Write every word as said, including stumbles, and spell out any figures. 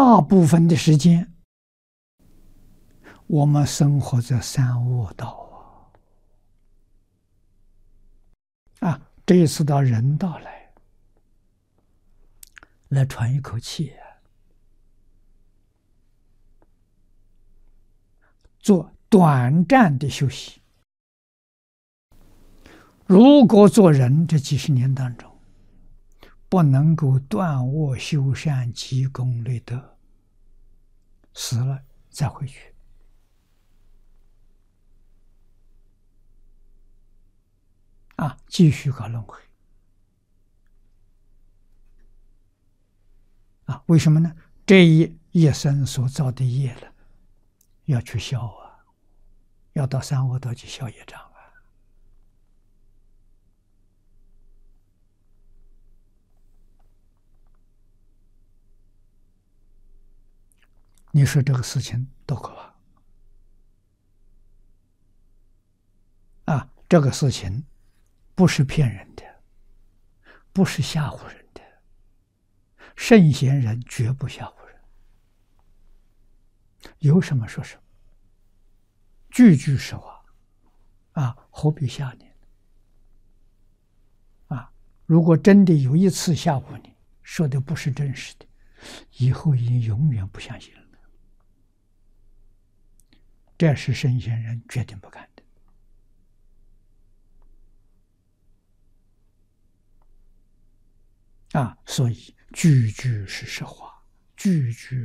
大部分的时间，我们生活在三恶道啊！啊，这一次到人道来，来喘一口气，做短暂的休息。如果做人这几十年当中，不能够断恶修善、积功累德，死了再回去，啊，继续搞轮回，啊，为什么呢？这一一生所造的业了，要去消啊，要到三恶道去消业障啊。你说这个事情多可怕啊！这个事情不是骗人的，不是吓唬人的，圣贤人绝不吓唬人，有什么说什么，句句实话啊，何必吓你啊？如果真的有一次吓唬你，说的不是真实的，以后你永远不相信了。这是圣贤人决定不干的啊！所以句句是实话，句句